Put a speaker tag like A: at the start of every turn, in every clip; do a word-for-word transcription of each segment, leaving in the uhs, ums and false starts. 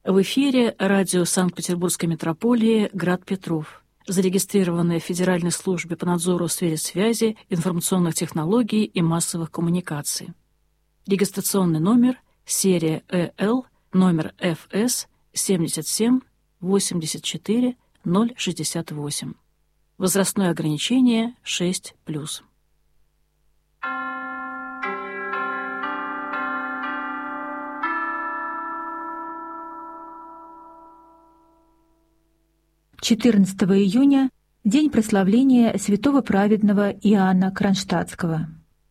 A: В эфире радио Санкт-Петербургской митрополии «Град Петров», зарегистрированное в Федеральной службе по надзору в сфере связи, информационных технологий и массовых коммуникаций. Регистрационный номер серия ЭЛ, номер эф эс семьдесят семь восемьдесят четыре ноль шестьдесят восемь. Возрастное ограничение шесть плюс.
B: четырнадцатого июня – день прославления святого праведного Иоанна Кронштадтского.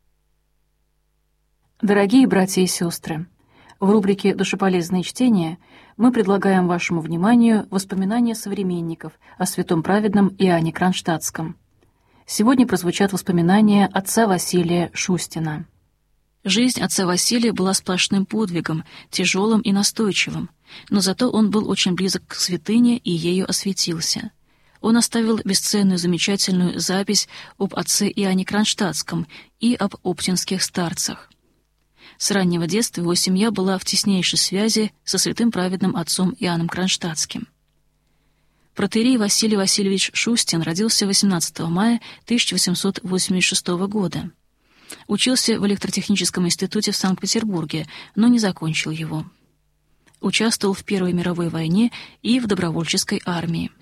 A: Дорогие братья и сестры, в рубрике «Душеполезные чтения» мы предлагаем вашему вниманию воспоминания современников о святом праведном Иоанне Кронштадтском. Сегодня прозвучат воспоминания отца Василия Шустина. Жизнь отца Василия была сплошным подвигом, тяжелым и настойчивым, но зато он был очень близок к святыне и ею осветился. Он оставил бесценную замечательную запись об отце Иоанне Кронштадтском и об оптинских старцах. С раннего детства его семья была в теснейшей связи со святым праведным отцом Иоанном Кронштадтским. Протоиерей Василий Васильевич Шустин родился восемнадцатого мая тысяча восемьсот восемьдесят шестого года. Учился в электротехническом институте в Санкт-Петербурге, но не закончил его. Участвовал в Первой мировой войне и в добровольческой армии.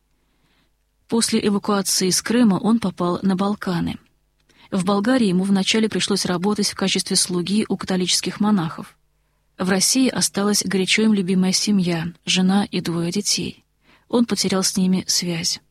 A: После эвакуации из Крыма он попал на Балканы. В Болгарии ему вначале пришлось работать в качестве слуги у католических монахов. В России осталась горячо им любимая семья, жена и двое детей. Он потерял с ними связь.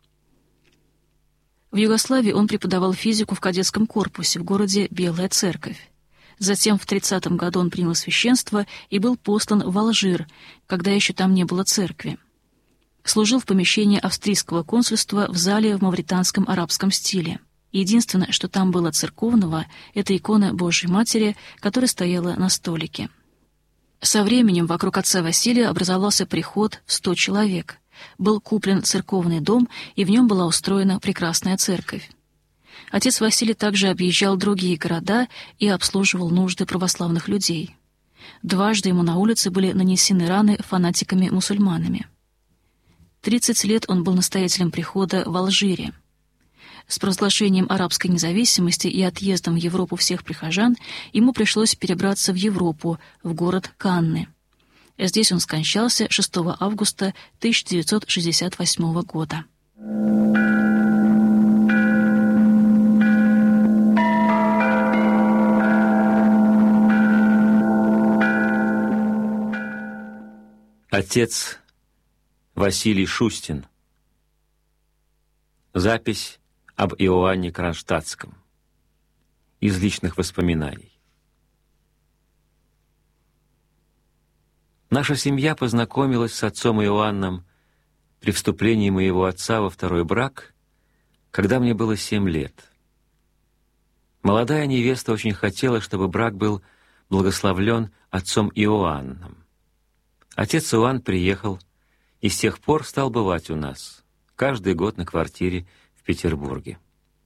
A: В Югославии он преподавал физику в кадетском корпусе в городе Белая Церковь. Затем в тридцатом году он принял священство и был послан в Алжир, когда еще там не было церкви. Служил в помещении австрийского консульства в зале в мавританском арабском стиле. Единственное, что там было церковного, это икона Божьей Матери, которая стояла на столике. Со временем вокруг отца Василия образовался приход в сто человек. Был куплен церковный дом, и в нем была устроена прекрасная церковь. Отец Василий также объезжал другие города и обслуживал нужды православных людей. Дважды ему на улице были нанесены раны фанатиками-мусульманами. Тридцать лет он был настоятелем прихода в Алжире. С провозглашением арабской независимости и отъездом в Европу всех прихожан ему пришлось перебраться в Европу, в город Канны. Здесь он скончался шестого августа тысяча девятьсот шестьдесят восьмого года.
C: Отец Василий Шустин. Запись об Иоанне Кронштадтском. Из личных воспоминаний. Наша семья познакомилась с отцом Иоанном при вступлении моего отца во второй брак, когда мне было семь лет. Молодая невеста очень хотела, чтобы брак был благословлен отцом Иоанном. Отец Иоанн приехал и с тех пор стал бывать у нас, каждый год на квартире в Петербурге.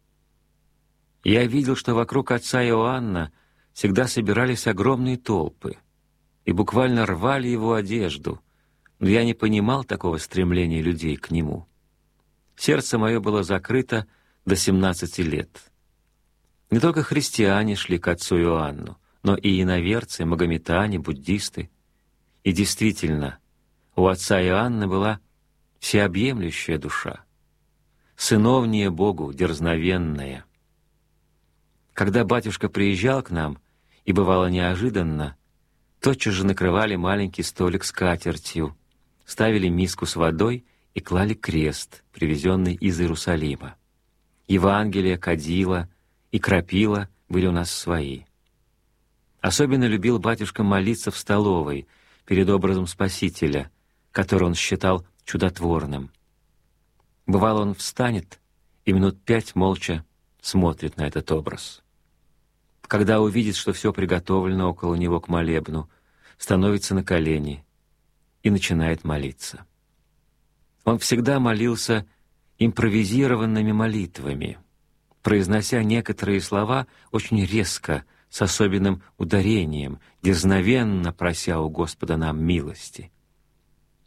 C: Я видел, что вокруг отца Иоанна всегда собирались огромные толпы и буквально рвали его одежду, но я не понимал такого стремления людей к нему. Сердце мое было закрыто до семнадцати лет. Не только христиане шли к отцу Иоанну, но и иноверцы, магометане, буддисты. И действительно, у отца Иоанна была всеобъемлющая душа, сыновняя Богу, дерзновенная. Когда батюшка приезжал к нам, и бывало неожиданно, тотчас же накрывали маленький столик скатертью, ставили миску с водой и клали крест, привезенный из Иерусалима. Евангелие, кадила и крапила были у нас свои. Особенно любил батюшка молиться в столовой перед образом Спасителя, который он считал чудотворным. Бывало, он встанет и минут пять молча смотрит на этот образ. Когда увидит, что все приготовлено около него к молебну, становится на колени и начинает молиться. Он всегда молился импровизированными молитвами, произнося некоторые слова очень резко, с особенным ударением, дерзновенно прося у Господа нам милости.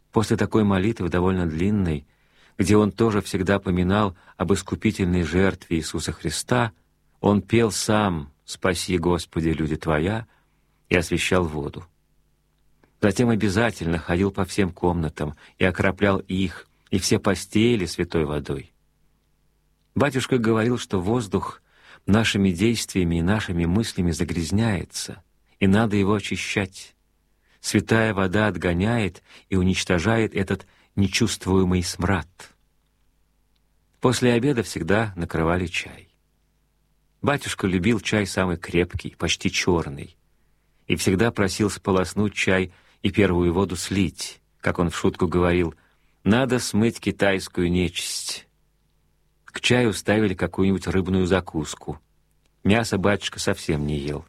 C: После такой молитвы, довольно длинной, где он тоже всегда поминал об искупительной жертве Иисуса Христа, он пел сам «Спаси, Господи, люди Твоя» и освящал воду. Затем обязательно ходил по всем комнатам и окроплял их, и все постели святой водой. Батюшка говорил, что воздух нашими действиями и нашими мыслями загрязняется, и надо его очищать. Святая вода отгоняет и уничтожает этот нечувствуемый смрад. После обеда всегда накрывали чай. Батюшка любил чай самый крепкий, почти черный, и всегда просил сполоснуть чай и первую воду слить, как он в шутку говорил, «надо смыть китайскую нечисть». К чаю ставили какую-нибудь рыбную закуску. Мясо батюшка совсем не ел.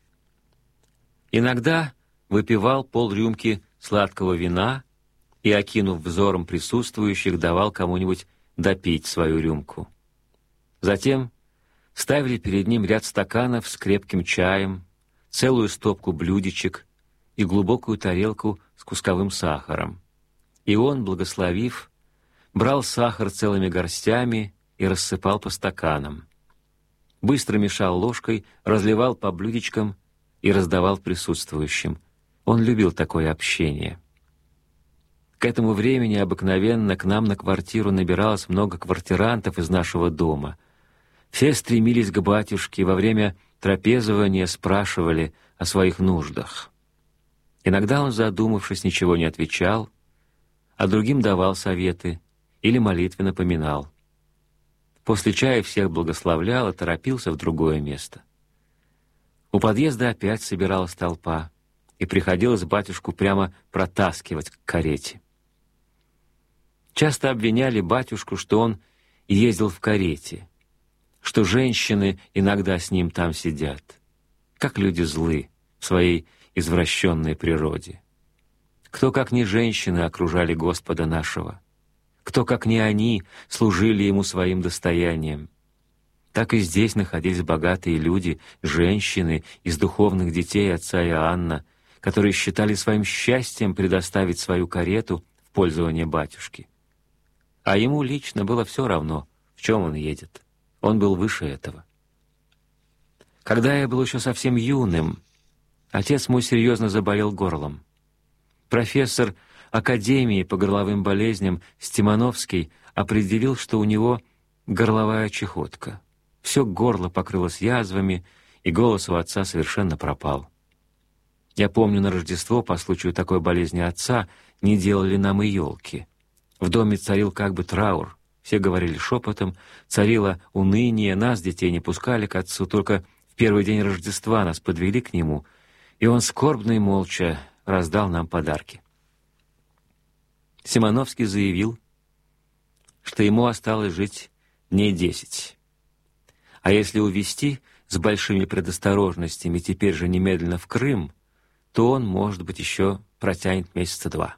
C: Иногда выпивал полрюмки сладкого вина и, окинув взором присутствующих, давал кому-нибудь допить свою рюмку. Затем ставили перед ним ряд стаканов с крепким чаем, целую стопку блюдечек и глубокую тарелку с кусковым сахаром. И он, благословив, брал сахар целыми горстями и рассыпал по стаканам. Быстро мешал ложкой, разливал по блюдечкам и раздавал присутствующим. Он любил такое общение. К этому времени обыкновенно к нам на квартиру набиралось много квартирантов из нашего дома. Все стремились к батюшке, во время трапезования спрашивали о своих нуждах. Иногда он, задумавшись, ничего не отвечал, а другим давал советы или молитвенно поминал. После чая всех благословлял и торопился в другое место. У подъезда опять собиралась толпа, и приходилось батюшку прямо протаскивать к карете. Часто обвиняли батюшку, что он ездил в карете, что женщины иногда с ним там сидят. Как люди злы в своей извращенной природе. Кто, как не женщины, окружали Господа нашего? Кто, как не они, служили Ему своим достоянием? Так и здесь находились богатые люди, женщины из духовных детей отца Иоанна, которые считали своим счастьем предоставить свою карету в пользование батюшки. А ему лично было все равно, в чем он едет. Он был выше этого. Когда я был еще совсем юным, отец мой серьезно заболел горлом. Профессор Академии по горловым болезням Стимановский определил, что у него горловая чехотка. Все горло покрылось язвами, и голос у отца совершенно пропал. Я помню, на Рождество по случаю такой болезни отца не делали нам и елки. В доме царил как бы траур. Все говорили шепотом, царило уныние, нас, детей, не пускали к отцу, только в первый день Рождества нас подвели к нему, и он скорбно и молча раздал нам подарки. Симоновский заявил, что ему осталось жить дней десять. А если увезти с большими предосторожностями теперь же немедленно в Крым, то он, может быть, еще протянет месяца два.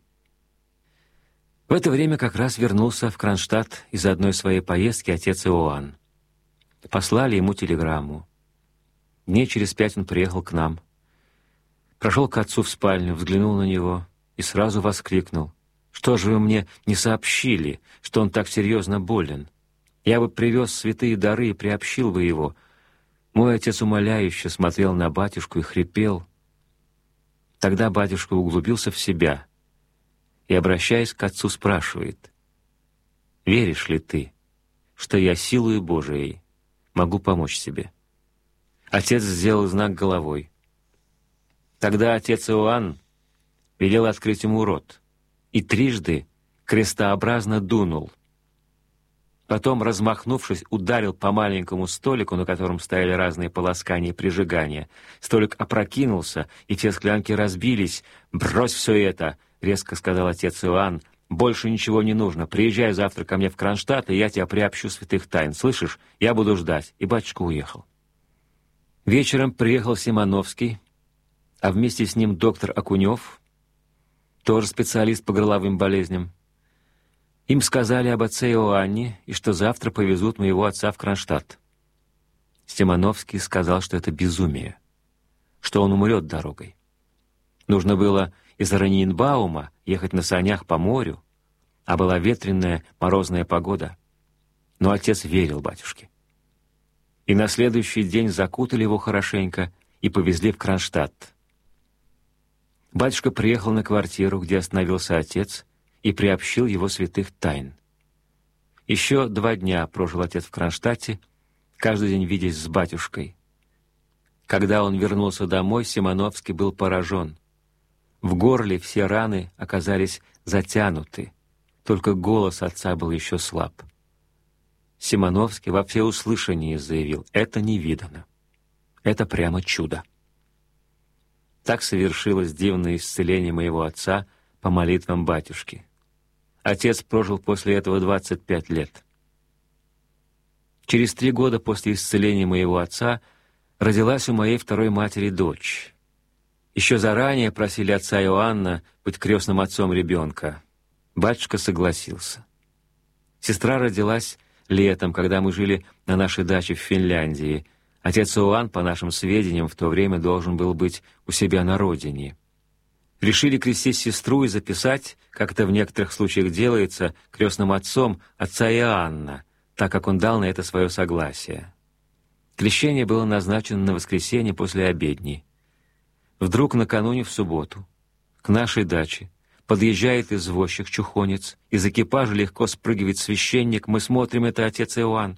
C: В это время как раз вернулся в Кронштадт из одной своей поездки отец Иоанн. Послали ему телеграмму. Дней через пять он приехал к нам. Прошел к отцу в спальню, взглянул на него и сразу воскликнул: «Что же вы мне не сообщили, что он так серьезно болен? Я бы привез святые дары и приобщил бы его». Мой отец умоляюще смотрел на батюшку и хрипел. Тогда батюшка углубился в себя и, обращаясь к отцу, спрашивает: «Веришь ли ты, что я силою Божией могу помочь тебе?» Отец сделал знак головой. Тогда отец Иоанн велел открыть ему рот и трижды крестообразно дунул. Потом, размахнувшись, ударил по маленькому столику, на котором стояли разные полоскания и прижигания. Столик опрокинулся, и все склянки разбились. «Брось все это!» — резко сказал отец Иоанн. «Больше ничего не нужно. Приезжай завтра ко мне в Кронштадт, и я тебя приобщу святых тайн. Слышишь? Я буду ждать». И батюшка уехал. Вечером приехал Симоновский, а вместе с ним доктор Окунев, тоже специалист по горловым болезням. Им сказали об отце Иоанне, и что завтра повезут моего отца в Кронштадт. Симоновский сказал, что это безумие, что он умрет дорогой. Нужно было из Ораниенбаума ехать на санях по морю, а была ветреная морозная погода. Но отец верил батюшке. И на следующий день закутали его хорошенько и повезли в Кронштадт. Батюшка приехал на квартиру, где остановился отец, и приобщил его святых тайн. Еще два дня прожил отец в Кронштадте, каждый день видясь с батюшкой. Когда он вернулся домой, Симоновский был поражен. В горле все раны оказались затянуты, только голос отца был еще слаб. Симоновский во всеуслышание заявил: «Это не видано. Это прямо чудо». Так совершилось дивное исцеление моего отца по молитвам батюшки. Отец прожил после этого двадцать пять лет. Через три года после исцеления моего отца родилась у моей второй матери дочь. Еще заранее просили отца Иоанна быть крестным отцом ребенка. Батюшка согласился. Сестра родилась летом, когда мы жили на нашей даче в Финляндии. Отец Иоанн, по нашим сведениям, в то время должен был быть у себя на родине. Решили крестить сестру и записать, как это в некоторых случаях делается, крестным отцом отца Иоанна, так как он дал на это свое согласие. Крещение было назначено на воскресенье после обедни. Вдруг накануне в субботу к нашей даче подъезжает извозчик-чухонец, из экипажа легко спрыгивает священник, мы смотрим, это отец Иоанн.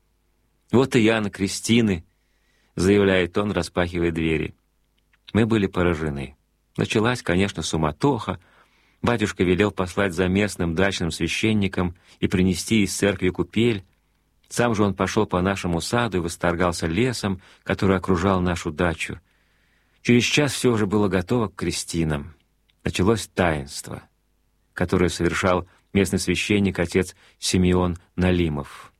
C: «Вот и Яна Крестины», — заявляет он, распахивая двери. Мы были поражены. Началась, конечно, суматоха. Батюшка велел послать за местным дачным священником и принести из церкви купель. Сам же он пошел по нашему саду и восторгался лесом, который окружал нашу дачу. Через час все уже было готово к крестинам. Началось таинство, которое совершал местный священник отец Симеон Налимов.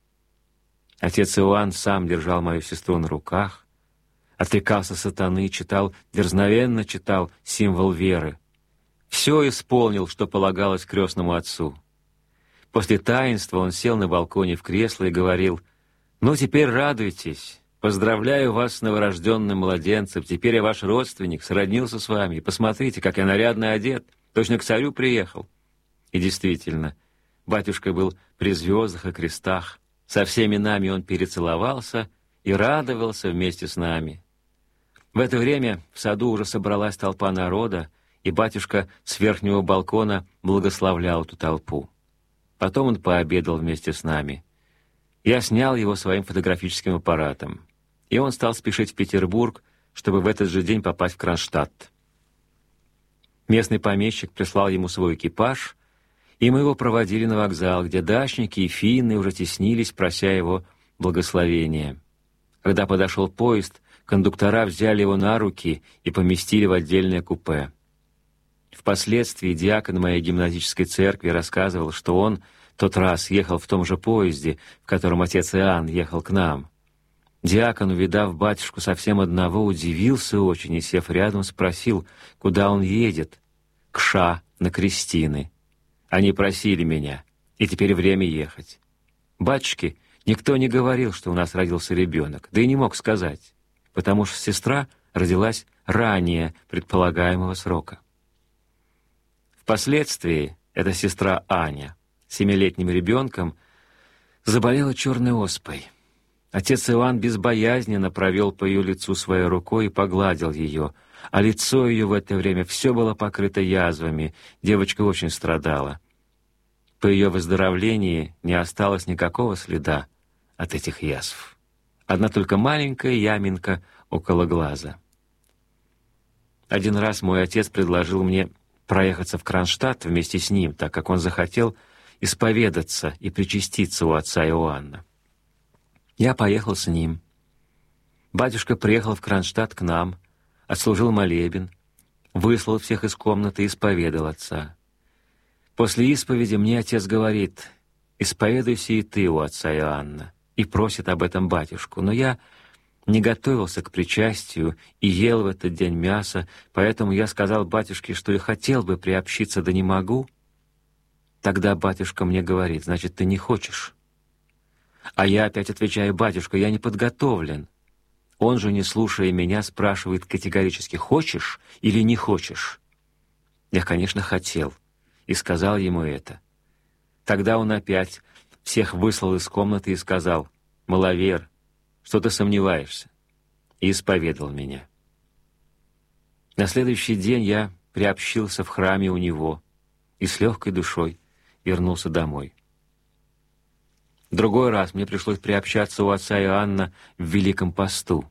C: Отец Иоанн сам держал мою сестру на руках, отрекался сатаны, читал, дерзновенно читал символ веры. Все исполнил, что полагалось крестному отцу. После таинства он сел на балконе в кресло и говорил: «Ну, теперь радуйтесь, поздравляю вас с новорожденным младенцем, теперь я ваш родственник, сроднился с вами, и посмотрите, как я нарядно одет, точно к царю приехал». И действительно, батюшка был при звездах и крестах, со всеми нами он перецеловался и радовался вместе с нами. В это время в саду уже собралась толпа народа, и батюшка с верхнего балкона благословлял эту толпу. Потом он пообедал вместе с нами. Я снял его своим фотографическим аппаратом, и он стал спешить в Петербург, чтобы в этот же день попасть в Кронштадт. Местный помещик прислал ему свой экипаж, и мы его проводили на вокзал, где дачники и финны уже теснились, прося его благословения. Когда подошел поезд, кондуктора взяли его на руки и поместили в отдельное купе. Впоследствии диакон моей гимназической церкви рассказывал, что он тот раз ехал в том же поезде, в котором отец Иоанн ехал к нам. Диакон, увидав батюшку совсем одного, удивился очень и, сев рядом, спросил, куда он едет. «К Ша, на крестины. Они просили меня, и теперь время ехать». Батюшке никто не говорил, что у нас родился ребенок, да и не мог сказать, потому что сестра родилась ранее предполагаемого срока. Впоследствии эта сестра Аня семилетним ребенком заболела черной оспой. Отец Иоанн безбоязненно провел по ее лицу своей рукой и погладил ее, а лицо ее в это время все было покрыто язвами, девочка очень страдала. По ее выздоровлении не осталось никакого следа от этих язв. Одна только маленькая яминка около глаза. Один раз мой отец предложил мне проехаться в Кронштадт вместе с ним, так как он захотел исповедаться и причаститься у отца Иоанна. Я поехал с ним. Батюшка приехал в Кронштадт к нам, отслужил молебен, выслал всех из комнаты и исповедал отца. После исповеди мне отец говорит: «Исповедуйся и ты у отца Иоанна», и просит об этом батюшку. Но я не готовился к причастию и ел в этот день мясо, поэтому я сказал батюшке, что и хотел бы приобщиться, да не могу. Тогда батюшка мне говорит: «Значит, ты не хочешь?» А я опять отвечаю: «Батюшка, я не подготовлен». Он же, не слушая меня, спрашивает категорически: «Хочешь или не хочешь?» Я, конечно, хотел, и сказал ему это. Тогда он опять всех выслал из комнаты и сказал: «Маловер, что ты сомневаешься?» и исповедал меня. На следующий день я приобщился в храме у него и с легкой душой вернулся домой. Другой раз мне пришлось приобщаться у отца Иоанна в Великом посту.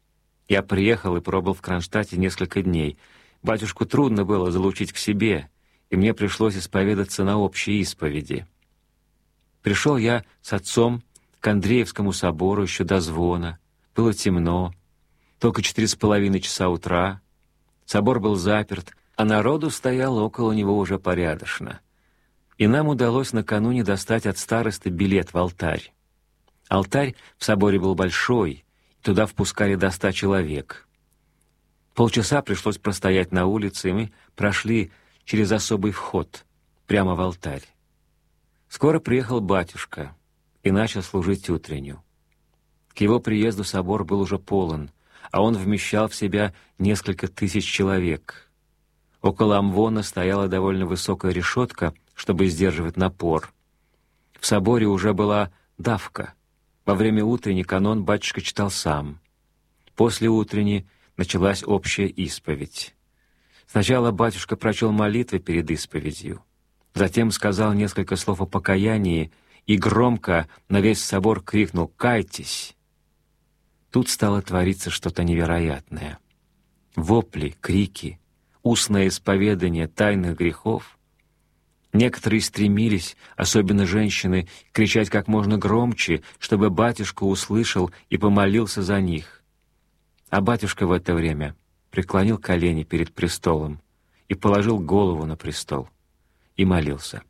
C: Я приехал и пробыл в Кронштадте несколько дней. Батюшку трудно было залучить к себе, и мне пришлось исповедаться на общей исповеди. Пришел я с отцом к Андреевскому собору еще до звона. Было темно, только четыре с половиной часа утра. Собор был заперт, а народу стояло около него уже порядочно. И нам удалось накануне достать от старосты билет в алтарь. Алтарь в соборе был большой, туда впускали до ста человек. Полчаса пришлось простоять на улице, и мы прошли через особый вход, прямо в алтарь. Скоро приехал батюшка и начал служить утреннюю. К его приезду собор был уже полон, а он вмещал в себя несколько тысяч человек. Около амвона стояла довольно высокая решетка, чтобы сдерживать напор. В соборе уже была давка. Во время утренней канон батюшка читал сам. После утренней началась общая исповедь. Сначала батюшка прочел молитвы перед исповедью, затем сказал несколько слов о покаянии и громко на весь собор крикнул: «Кайтесь!». Тут стало твориться что-то невероятное. Вопли, крики, устное исповедание тайных грехов. Некоторые стремились, особенно женщины, кричать как можно громче, чтобы батюшка услышал и помолился за них. А батюшка в это время преклонил колени перед престолом и положил голову на престол и молился.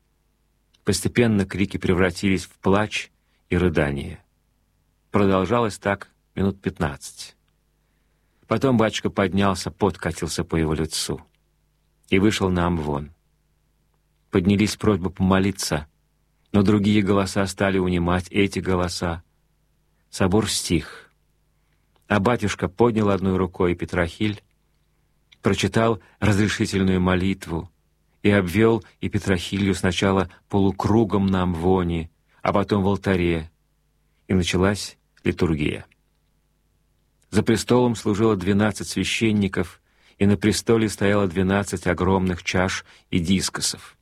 C: Постепенно крики превратились в плач и рыдание. Продолжалось так минут пятнадцать. Потом батюшка поднялся, пот катился по его лицу и вышел на амвон. Поднялись просьбы помолиться, но другие голоса стали унимать эти голоса. Собор стих, а батюшка поднял одной рукой Петрохиль, прочитал разрешительную молитву и обвел и Петрохилью сначала полукругом на амвоне, а потом в алтаре, и началась литургия. За престолом служило двенадцать священников, и на престоле стояло двенадцать огромных чаш и дискосов.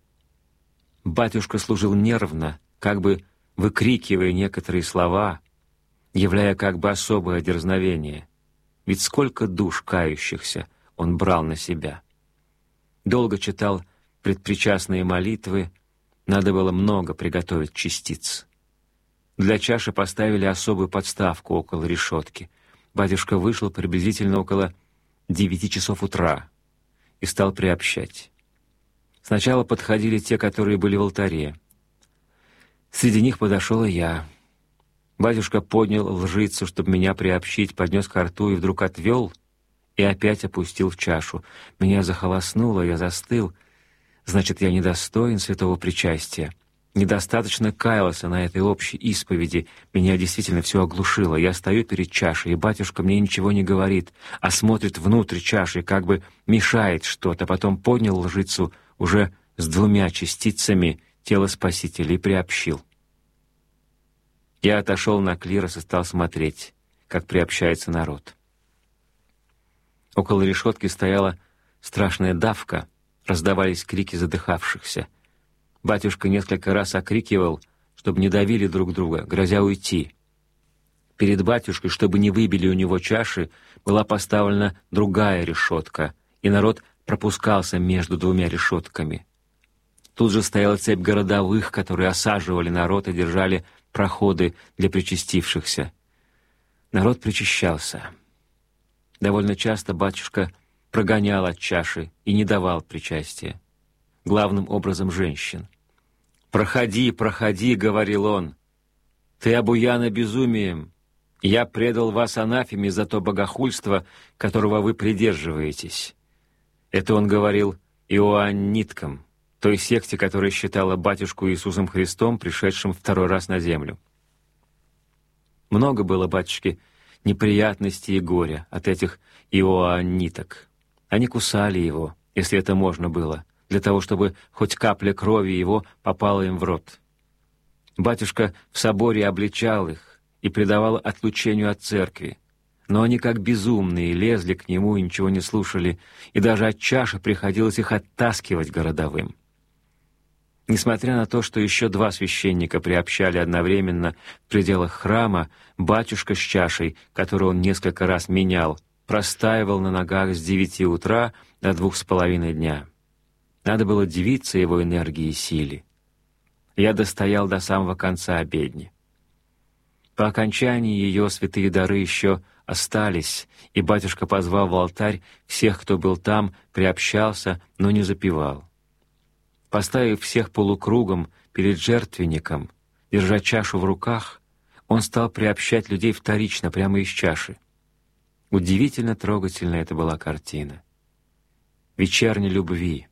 C: Батюшка служил нервно, как бы выкрикивая некоторые слова, являя как бы особое дерзновение. Ведь сколько душ кающихся он брал на себя. Долго читал предпричастные молитвы, надо было много приготовить частиц. Для чаши поставили особую подставку около решетки. Батюшка вышел приблизительно около девяти часов утра и стал приобщать. Сначала подходили те, которые были в алтаре. Среди них подошел и я. Батюшка поднял лжицу, чтобы меня приобщить, поднес ко рту и вдруг отвел и опять опустил в чашу. Меня захолостнуло, я застыл. Значит, я недостоин святого причастия. Недостаточно каялся на этой общей исповеди. Меня действительно все оглушило. Я стою перед чашей, и батюшка мне ничего не говорит, а смотрит внутрь чаши, как бы мешает что-то. Потом поднял лжицу уже с двумя частицами тела Спасителя и приобщил. Я отошел на клирос и стал смотреть, как приобщается народ. Около решетки стояла страшная давка, раздавались крики задыхавшихся. Батюшка несколько раз окрикивал, чтобы не давили друг друга, грозя уйти. Перед батюшкой, чтобы не выбили у него чаши, была поставлена другая решетка, и народ пропускался между двумя решетками. Тут же стояла цепь городовых, которые осаживали народ и держали проходы для причастившихся. Народ причащался. Довольно часто батюшка прогонял от чаши и не давал причастия. Главным образом женщин. «Проходи, проходи», — говорил он. «Ты обуяна безумием. Я предал вас анафеме за то богохульство, которого вы придерживаетесь». Это он говорил иоанниткам, той секте, которая считала батюшку Иисусом Христом, пришедшим второй раз на землю. Много было, батюшки, неприятностей и горя от этих иоанниток. Они кусали его, если это можно было, для того, чтобы хоть капля крови его попала им в рот. Батюшка в соборе обличал их и предавал отлучению от церкви, но они как безумные лезли к нему и ничего не слушали, и даже от чаши приходилось их оттаскивать городовым. Несмотря на то, что еще два священника приобщали одновременно в пределах храма, батюшка с чашей, которую он несколько раз менял, простаивал на ногах с девяти утра до двух с половиной дня. Надо было дивиться его энергии и силе. Я достоял до самого конца обедни. По окончании ее святые дары еще остались, и батюшка позвал в алтарь всех, кто был там, приобщался, но не запевал. Поставив всех полукругом перед жертвенником, держа чашу в руках, он стал приобщать людей вторично, прямо из чаши. Удивительно трогательная это была картина. Вечерней любви.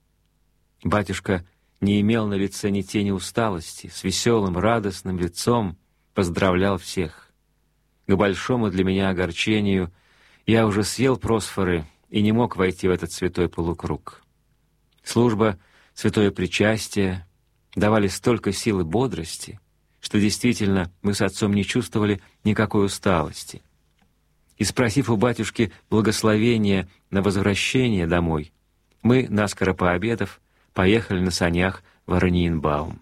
C: Батюшка не имел на лице ни тени усталости, с веселым, радостным лицом поздравлял всех. К большому для меня огорчению я уже съел просфоры и не мог войти в этот святой полукруг. Служба, святое причастие давали столько сил и бодрости, что действительно мы с отцом не чувствовали никакой усталости. И спросив у батюшки благословения на возвращение домой, мы, наскоро пообедав, поехали на санях в Ораниенбаум.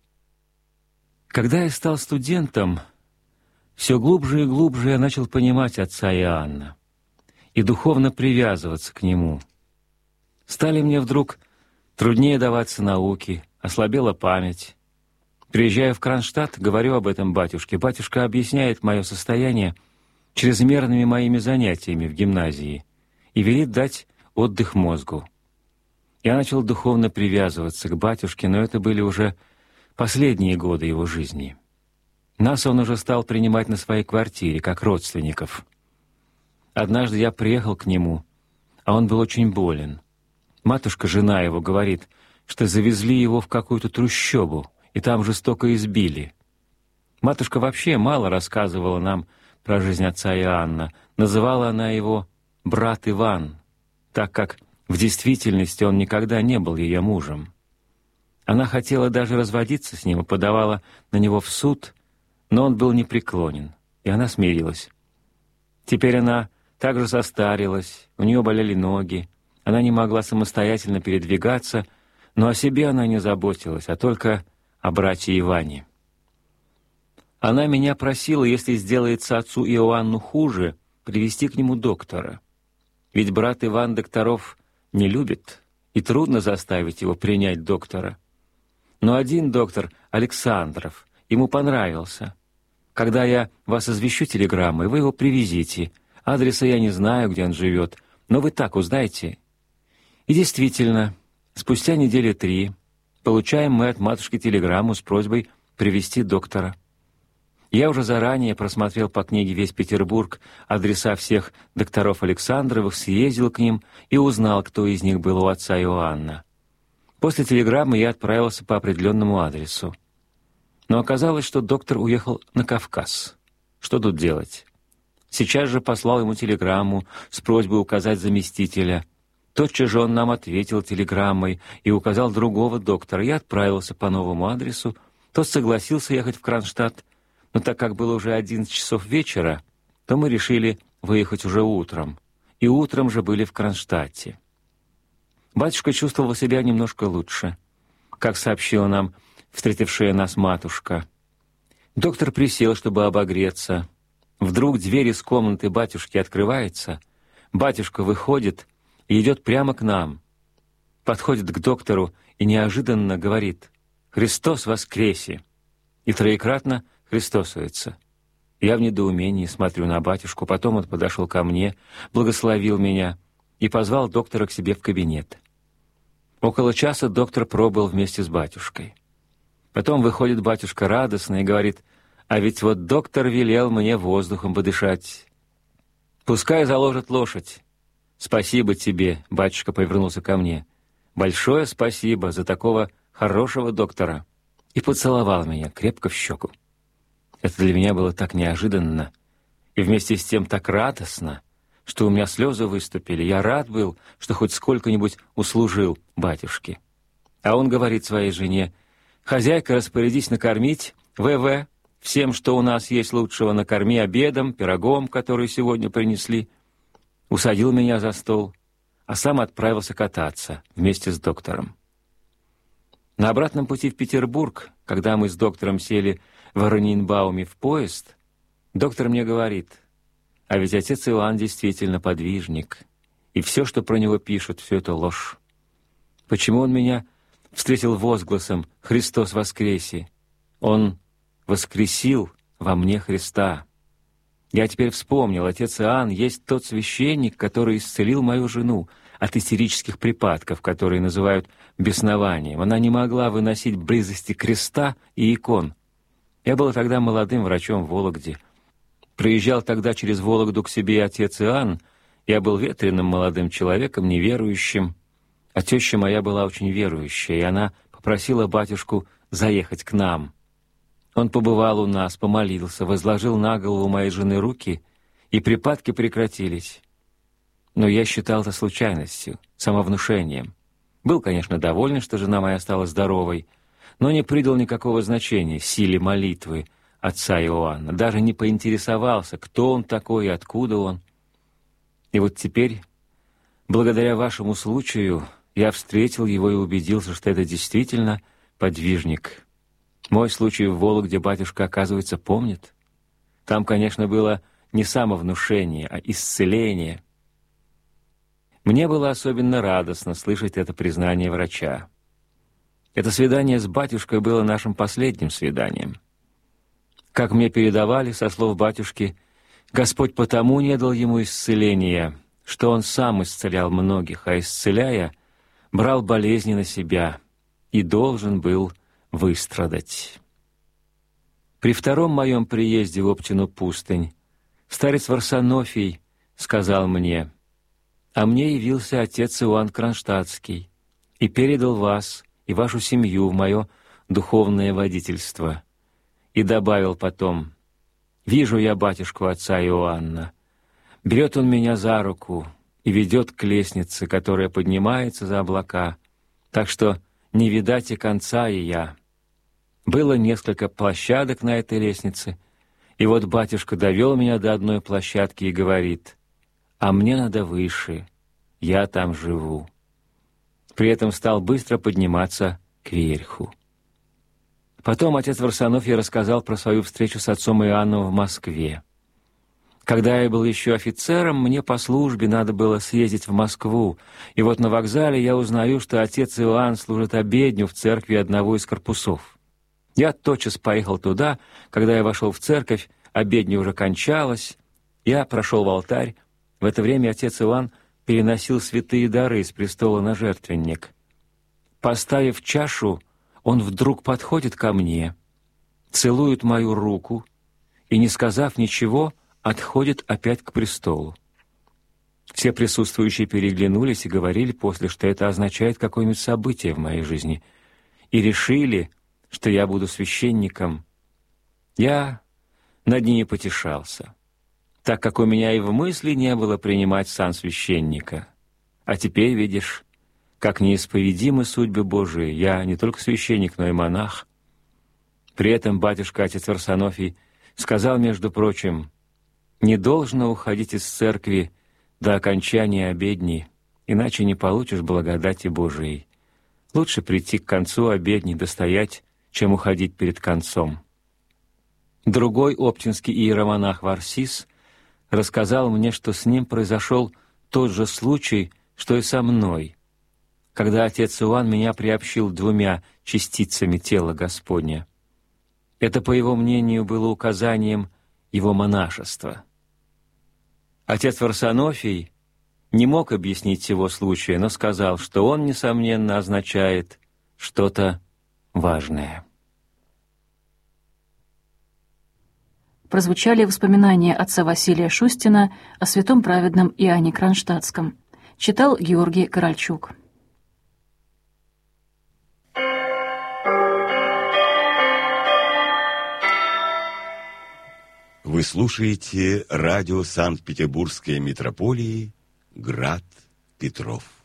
C: Когда я стал студентом, все глубже и глубже я начал понимать отца Иоанна и духовно привязываться к нему. Стали мне вдруг труднее даваться науке, ослабела память. Приезжая в Кронштадт, говорю об этом батюшке. Батюшка объясняет мое состояние чрезмерными моими занятиями в гимназии и велит дать отдых мозгу. Я начал духовно привязываться к батюшке, но это были уже последние годы его жизни. Нас он уже стал принимать на своей квартире, как родственников. Однажды я приехал к нему, а он был очень болен. Матушка, жена его, говорит, что завезли его в какую-то трущобу, и там жестоко избили. Матушка вообще мало рассказывала нам про жизнь отца Иоанна. Называла она его «брат Иван», так как в действительности он никогда не был ее мужем. Она хотела даже разводиться с ним и подавала на него в суд, но он был непреклонен, и она смирилась. Теперь она также состарилась, у нее болели ноги, она не могла самостоятельно передвигаться, но о себе она не заботилась, а только о брате Иване. Она меня просила, если сделается отцу Иоанну хуже, привести к нему доктора. Ведь брат Иван докторов не любит, и трудно заставить его принять доктора. Но один доктор, Александров, ему понравился. Когда я вас извещу телеграммой, вы его привезите. Адреса я не знаю, где он живет, но вы так узнаете. И действительно, спустя недели три получаем мы от матушки телеграмму с просьбой привезти доктора. Я уже заранее просмотрел по книге «Весь Петербург» адреса всех докторов Александровых, съездил к ним и узнал, кто из них был у отца Иоанна. После телеграммы я отправился по определенному адресу. Но оказалось, что доктор уехал на Кавказ. Что тут делать? Сейчас же послал ему телеграмму с просьбой указать заместителя. Тотчас же он нам ответил телеграммой и указал другого доктора. Я отправился по новому адресу. Тот согласился ехать в Кронштадт, но так как было уже одиннадцать часов вечера, то мы решили выехать уже утром. И утром же были в Кронштадте. Батюшка чувствовал себя немножко лучше, как сообщила нам встретившая нас матушка. Доктор присел, чтобы обогреться. Вдруг дверь из комнаты батюшки открывается, батюшка выходит и идет прямо к нам. Подходит к доктору и неожиданно говорит «Христос воскресе!» и троекратно христосуется. Я в недоумении смотрю на батюшку, потом он подошел ко мне, благословил меня и позвал доктора к себе в кабинет. Около часа доктор пробыл вместе с батюшкой. Потом выходит батюшка радостно и говорит: «А ведь вот доктор велел мне воздухом подышать. Пускай заложит лошадь. Спасибо тебе», — батюшка повернулся ко мне. «Большое спасибо за такого хорошего доктора». И поцеловал меня крепко в щеку. Это для меня было так неожиданно и вместе с тем так радостно, что у меня слезы выступили. Я рад был, что хоть сколько-нибудь услужил батюшке. А он говорит своей жене: «Хозяйка, распорядись накормить ВВ всем, что у нас есть лучшего, накорми обедом, пирогом, который сегодня принесли». Усадил меня за стол, а сам отправился кататься вместе с доктором. На обратном пути в Петербург, когда мы с доктором сели в Ораниенбауме в поезд, доктор мне говорит: «А ведь отец Иоанн действительно подвижник, и все, что про него пишут, все это ложь. Почему он меня встретил возгласом «Христос воскресе»? Он воскресил во мне Христа. Я теперь вспомнил, отец Иоанн есть тот священник, который исцелил мою жену от истерических припадков, которые называют беснованием. Она не могла выносить близости креста и икон. Я был тогда молодым врачом в Вологде. Приезжал тогда через Вологду к себе отец Иоанн. Я был ветреным молодым человеком, неверующим. А теща моя была очень верующая, и она попросила батюшку заехать к нам. Он побывал у нас, помолился, возложил на голову моей жены руки, и припадки прекратились. Но я считал это случайностью, самовнушением. Был, конечно, доволен, что жена моя стала здоровой, но не придал никакого значения силе молитвы отца Иоанна, даже не поинтересовался, кто он такой и откуда он. И вот теперь, благодаря вашему случаю, я встретил его и убедился, что это действительно подвижник. Мой случай в Вологде батюшка, оказывается, помнит. Там, конечно, было не самовнушение, а исцеление. Мне было особенно радостно слышать это признание врача. Это свидание с батюшкой было нашим последним свиданием. Как мне передавали со слов батюшки, Господь потому не дал ему исцеления, что он сам исцелял многих, а исцеляя, брал болезни на себя и должен был выстрадать. При втором моем приезде в Оптину пустынь старец Варсонофий сказал мне: «А мне явился отец Иоанн Кронштадтский и передал вас и вашу семью в мое духовное водительство». И добавил потом: «Вижу я батюшку отца Иоанна. Берет он меня за руку и ведет к лестнице, которая поднимается за облака, так что не видать и конца и я». Было несколько площадок на этой лестнице, и вот батюшка довел меня до одной площадки и говорит: «А мне надо выше, я там живу». При этом стал быстро подниматься кверху. Потом отец Варсонофий рассказал про свою встречу с отцом Иоанном в Москве. Когда я был еще офицером, мне по службе надо было съездить в Москву, и вот на вокзале я узнаю, что отец Иоанн служит обедню в церкви одного из корпусов. Я тотчас поехал туда. Когда я вошел в церковь, обедня уже кончалась. Я прошел в алтарь. В это время отец Иоанн переносил святые дары с престола на жертвенник. Поставив чашу, он вдруг подходит ко мне, целует мою руку и, не сказав ничего, отходит опять к престолу. Все присутствующие переглянулись и говорили после, что это означает какое-нибудь событие в моей жизни, и решили, что я буду священником. Я над ними потешался, так как у меня и в мысли не было принимать сан священника. А теперь, видишь, как неисповедимы судьбы Божии. Я не только священник, но и монах. При этом батюшка отец Варсонофий сказал, между прочим: «Не должно уходить из церкви до окончания обедни, иначе не получишь благодати Божией. Лучше прийти к концу обедни да стоять, чем уходить перед концом». Другой оптинский иеромонах Варсис рассказал мне, что с ним произошел тот же случай, что и со мной, когда отец Иоанн меня приобщил двумя частицами тела Господня. Это, по его мнению, было указанием его монашества. Отец Варсонофий не мог объяснить всего случая, но сказал, что он, несомненно, означает что-то важное.
A: Прозвучали воспоминания отца Василия Шустина о святом праведном Иоанне Кронштадтском. Читал Георгий Корольчук.
D: В Вы слушаете радио Санкт-Петербургской митрополии «Град Петров».